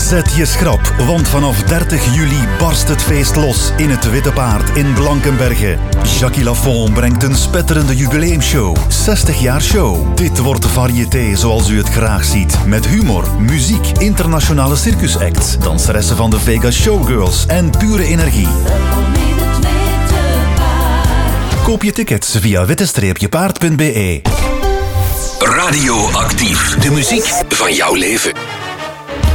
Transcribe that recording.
Zet je schrap, want vanaf 30 juli barst het feest los in het Witte Paard in Blankenberge. Jackie Lafont brengt een spetterende jubileumshow. 60 jaar show. Dit wordt de variété zoals u het graag ziet. Met humor, muziek, internationale circusacts, danseressen van de Vegas Showgirls en pure energie. Koop je tickets via witte-paard.be. Radioactief. De muziek van jouw leven.